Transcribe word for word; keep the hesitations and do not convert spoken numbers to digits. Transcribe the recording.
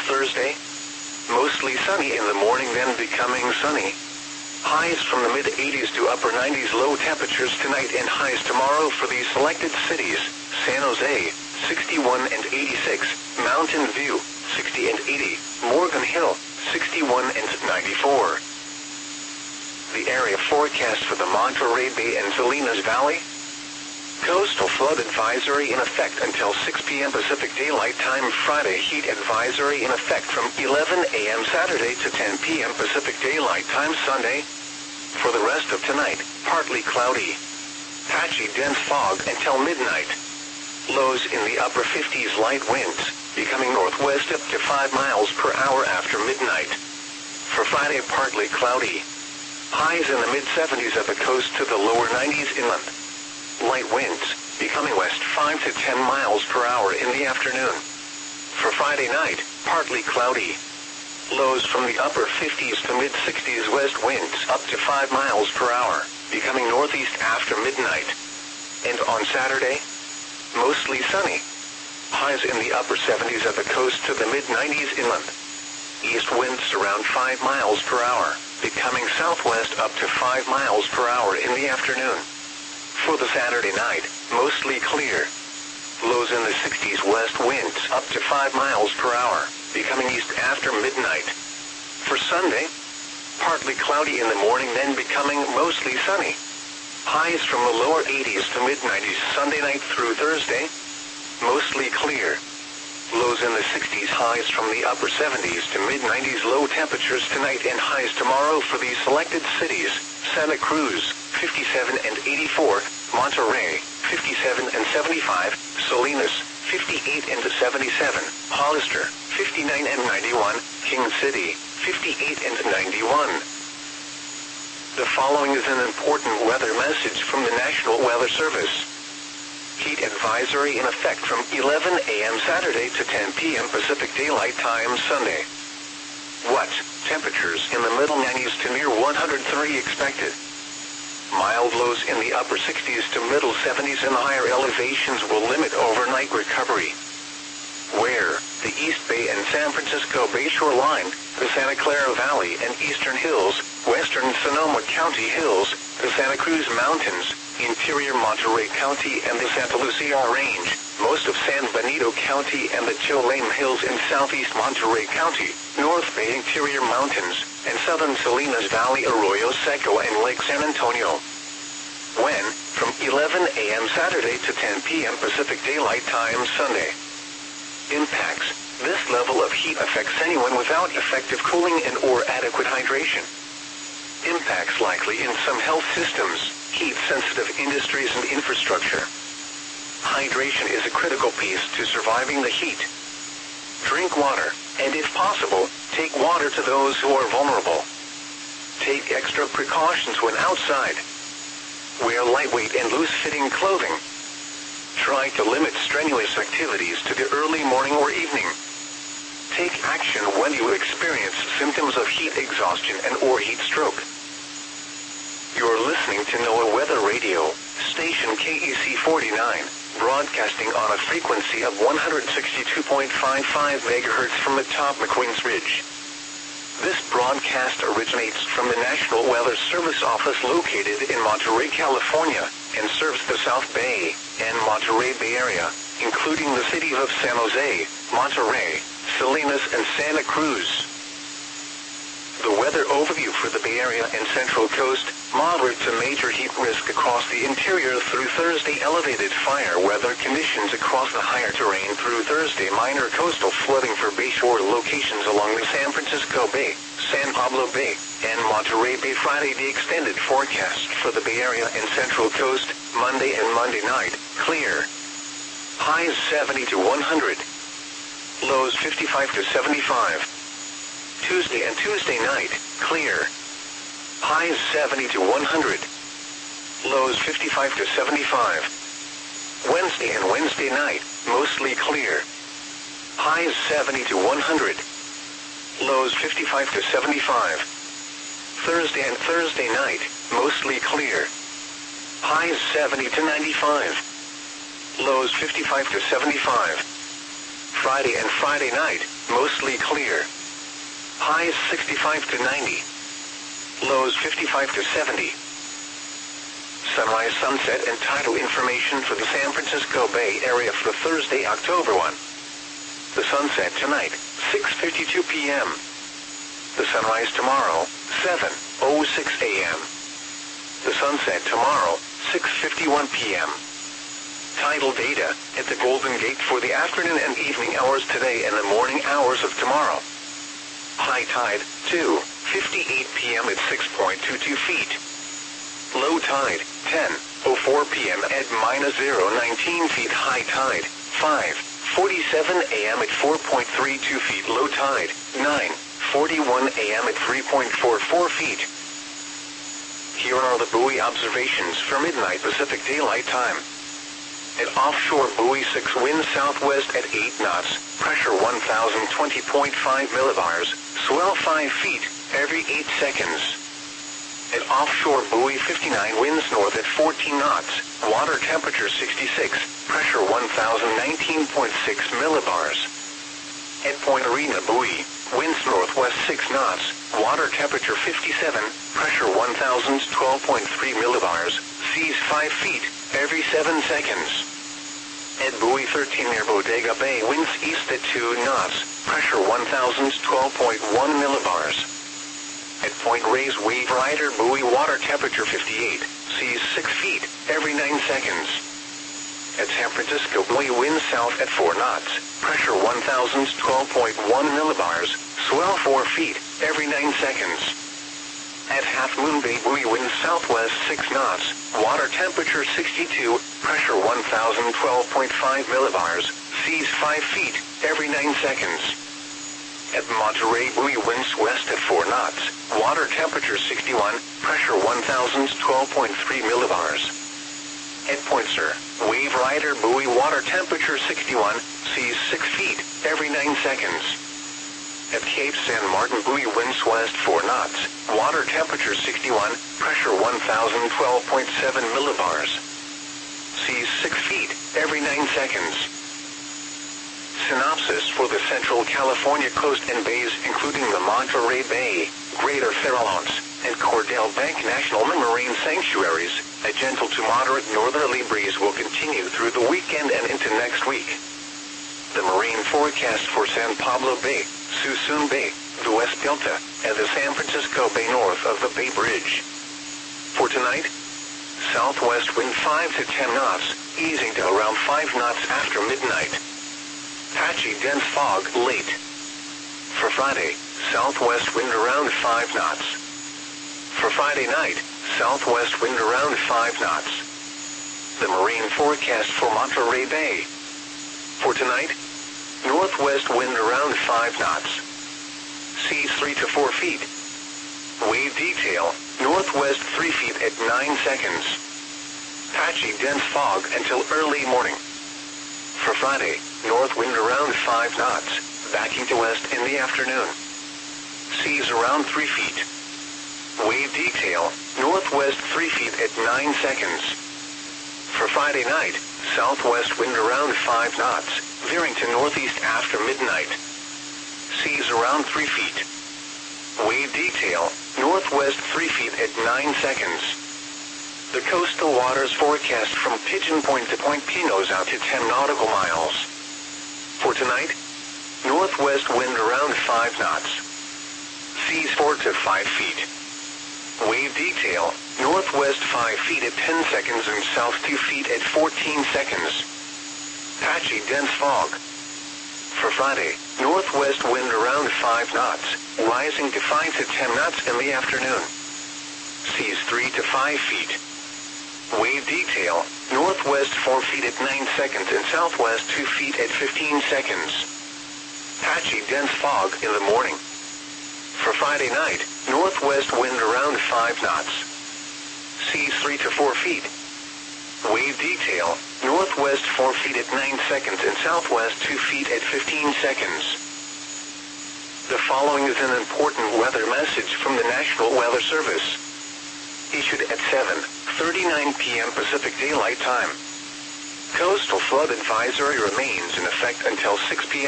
Thursday. Mostly sunny in the morning, then becoming sunny. Highs from the mid eighties to upper nineties. Low temperatures tonight and highs tomorrow for these selected cities: San Jose, sixty-one and eighty-six, Mountain View, sixty and eighty, Morgan Hill, sixty-one and ninety-four. The area forecast for the Monterey Bay and Salinas Valley. Coastal flood advisory in effect until six p m Pacific Daylight Time Friday. Heat advisory in effect from eleven a m Saturday to ten p m Pacific Daylight Time Sunday. For the rest of tonight, partly cloudy. Patchy dense fog until midnight. Lows in the upper fifties. Light winds, becoming northwest up to five miles per hour after midnight. For Friday, partly cloudy. Highs in the mid seventies at the coast to the lower nineties inland. Light winds, becoming west five to ten miles per hour in the afternoon. For Friday night, partly cloudy. Lows from the upper fifties to mid sixties. West winds up to five miles per hour, becoming northeast after midnight. And on Saturday, mostly sunny. Highs in the upper seventies at the coast to the mid nineties inland. East winds around five miles per hour, becoming southwest up to five miles per hour in the afternoon. For the Saturday night, mostly clear. Lows in the sixties. West winds up to five miles per hour, becoming east after midnight. For Sunday, partly cloudy in the morning, then becoming mostly sunny. Highs from the lower eighties to mid nineties Sunday night through Thursday. Mostly clear. Lows in the sixties. Highs from the upper seventies to mid nineties. Low temperatures tonight and highs tomorrow for these selected cities: Santa Cruz, fifty-seven and eighty-four, Monterey, fifty-seven and seventy-five, Salinas, fifty-eight and seventy-seven, Hollister, fifty-nine and ninety-one, King City, fifty-eight and ninety-one. The following is an important weather message from the National Weather Service. Heat advisory in effect from eleven a m Saturday to ten p m Pacific Daylight Time Sunday. What? Temperatures in the middle nineties to near one hundred three expected. Mild lows in the upper sixties to middle seventies and higher elevations will limit overnight recovery. Where? The East Bay and San Francisco Bay shoreline, the Santa Clara Valley and Eastern Hills, western Sonoma County Hills, the Santa Cruz Mountains, interior Monterey County and the Santa Lucia Range, most of San Benito County and the Cholame Hills in southeast Monterey County, North Bay interior mountains, and southern Salinas Valley, Arroyo Seco and Lake San Antonio. When? From eleven a m Saturday to ten p m Pacific Daylight Time Sunday. Impacts. This level of heat affects anyone without effective cooling and or adequate hydration. Impacts likely in some health systems, heat-sensitive industries and infrastructure. Hydration is a critical piece to surviving the heat. Drink water, and if possible, take water to those who are vulnerable. Take extra precautions when outside. Wear lightweight and loose-fitting clothing. Try to limit strenuous activities to the early morning or evening. Take action when you experience symptoms of heat exhaustion and or heat stroke. You're listening to NOAA Weather Radio, station K E C forty-nine, broadcasting on a frequency of one hundred sixty-two point five five megahertz from atop McQueen's Ridge. This broadcast originates from the National Weather Service office located in Monterey, California, and serves the South Bay and Monterey Bay Area, including the cities of San Jose, Monterey, Salinas, and Santa Cruz. The weather overview for the Bay Area and Central Coast: moderate to major heat risk across the interior through Thursday. Elevated fire weather conditions across the higher terrain through Thursday. Minor coastal flooding for bayshore locations along the San Francisco Bay, San Pablo Bay, and Monterey Bay. Friday, the extended forecast for the Bay Area and Central Coast: Monday and Monday night, clear. Highs seventy to one hundred. Lows fifty-five to seventy-five. Tuesday and Tuesday night, clear. Highs seventy to one hundred. Lows fifty-five to seventy-five. Wednesday and Wednesday night, mostly clear. Highs seventy to one hundred. Lows fifty-five to seventy-five. Thursday and Thursday night, mostly clear. Highs seventy to ninety-five. Lows fifty-five to seventy-five. Friday and Friday night, mostly clear. Highs sixty-five to ninety. Lows fifty-five to seventy. Sunrise, sunset, and tidal information for the San Francisco Bay Area for Thursday, October first. The sunset tonight, six fifty-two p m The sunrise tomorrow, seven oh six a m The sunset tomorrow, six fifty-one p m Tidal data at the Golden Gate for the afternoon and evening hours today and the morning hours of tomorrow. High tide, two fifty-eight p m at six point two two feet. Low tide, ten oh four p m at minus zero nineteen feet. High tide, five forty-seven a m at four point three two feet. Low tide, nine forty-one a m at three point four four feet. Here are the buoy observations for midnight Pacific Daylight Time. At offshore buoy six, wind southwest at eight knots, pressure one thousand twenty point five millibars, swell five feet every eight seconds. At offshore buoy fifty-nine, winds north at fourteen knots, water temperature sixty-six, pressure one thousand nineteen point six millibars. At Point Arena buoy, winds northwest six knots, water temperature fifty-seven, pressure one thousand twelve point three millibars, seas five feet every seven seconds. At buoy thirteen near Bodega Bay, winds east at two knots, pressure one thousand twelve point one millibars. At Point Reyes Wave Rider buoy, water temperature fifty-eight, seas six feet every nine seconds. At San Francisco buoy, wind south at four knots, pressure one thousand twelve point one millibars, swell four feet every nine seconds. At Half Moon Bay buoy, wind southwest six knots, water temperature sixty-two, pressure one thousand twelve point five millibars, seas five feet every nine seconds. At Monterey buoy, winds west at four knots, water temperature sixty-one, pressure one thousand twelve point three millibars. At Point Sur, Wave Rider buoy, water temperature sixty-one, seas six feet every nine seconds. At Cape San Martin buoy, winds west four knots, water temperature sixty-one, pressure one thousand twelve point seven millibars. Seas six feet every nine seconds. Synopsis for the Central California coast and bays, including the Monterey Bay, Greater Farallones, and Cordell Bank National Marine Sanctuaries. A gentle to moderate northerly breeze will continue through the weekend and into next week. The marine forecast for San Pablo Bay, Suisun Bay, the West Delta, and the San Francisco Bay north of the Bay Bridge. For tonight, southwest wind five to ten knots, easing to around five knots after midnight. Patchy dense fog late. For Friday, southwest wind around five knots. For Friday night, southwest wind around five knots. The marine forecast for Monterey Bay. For tonight, northwest wind around five knots. Seas three to four feet. Wave detail, northwest three feet at nine seconds. Patchy dense fog until early morning. For Friday, north wind around five knots, backing to west in the afternoon. Seas around three feet. Wave detail, northwest three feet at nine seconds. For Friday night, southwest wind around five knots, veering to northeast after midnight. Seas around three feet. Wave detail, northwest three feet at nine seconds. The coastal waters forecast from Pigeon Point to Point Pinos out to ten nautical miles. For tonight, northwest wind around five knots. Seas four to five feet. Wave detail, northwest five feet at ten seconds and south two feet at fourteen seconds. Patchy dense fog. For Friday, northwest wind around five knots, rising to five to ten knots in the afternoon. Seas three to five feet. Wave detail, northwest four feet at nine seconds and southwest two feet at fifteen seconds. Patchy dense fog in the morning. For Friday night, northwest wind around five knots. Seas three to four feet. Wave detail, northwest four feet at nine seconds and southwest two feet at fifteen seconds. The following is an important weather message from the National Weather Service. Issued at seven thirty-nine p m Pacific Daylight Time. Coastal flood advisory remains in effect until six p m